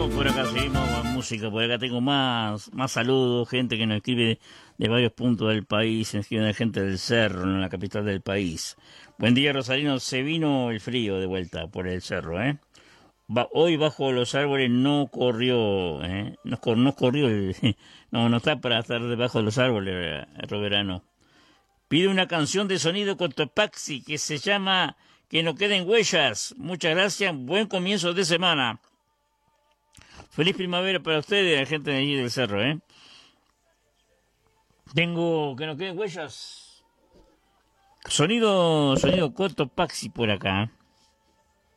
seguimos con música. Por acá tengo más saludos, gente que nos escribe de varios puntos del país, nos escribe gente del Cerro, en la capital del país. Buen día, Rosarino, se vino el frío de vuelta por el cerro, ¿eh? Hoy bajo los árboles no corrió, ¿eh? No corrió, no está para estar debajo de los árboles, Roberano. Pide una canción de sonido Cotopaxi que se llama Que no queden huellas. Muchas gracias, buen comienzo de semana. Feliz primavera para ustedes, la gente de allí del cerro, ¿eh? Tengo Que no queden huellas. Sonido Cotopaxi por acá.